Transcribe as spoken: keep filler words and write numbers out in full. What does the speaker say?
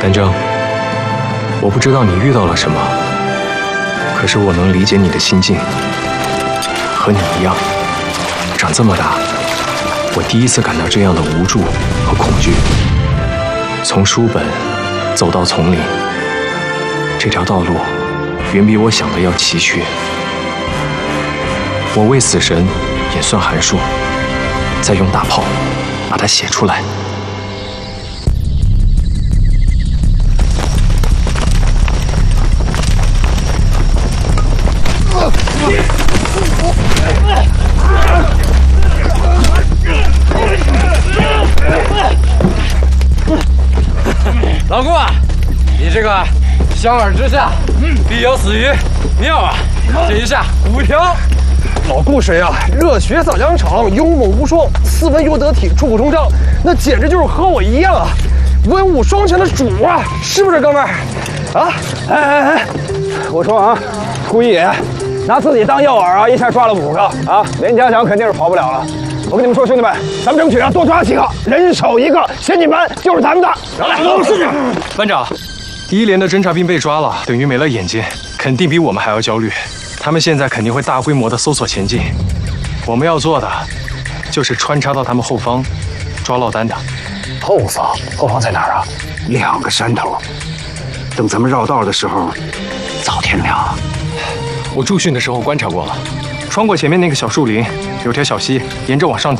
南征，我不知道你遇到了什么，可是我能理解你的心境。和你一样，长这么大，我第一次感到这样的无助和恐惧。从书本走到丛林，这条道路远比我想的要崎岖。我为死神演算函数，再用大炮把它写出来。 老顾啊，你这个相耳之下，必有死鱼，妙啊！这一下五条。 老顾谁啊？热血扫疆场，勇猛无双，斯文又得体，出口成章，那简直就是和我一样啊，文武双全的主啊，是不是哥们儿？啊！ 哎哎哎，我说啊，顾一野拿自己当诱饵啊，一下抓了五个啊，连家强肯定是跑不了了。 我跟你们说，兄弟们，咱们争取啊多抓几个，人手一个，先进班就是咱们的。来，都是这。 班长，第一连的侦察兵被抓了，等于没了眼睛，肯定比我们还要焦虑。他们现在肯定会大规模的搜索前进。我们要做的就是穿插到他们后方，抓落单的。 后方，后方在哪儿啊？两个山头。等咱们绕道的时候，早天亮。 我驻训的时候观察过了，穿过前面那个小树林，有条小溪，沿着往上走。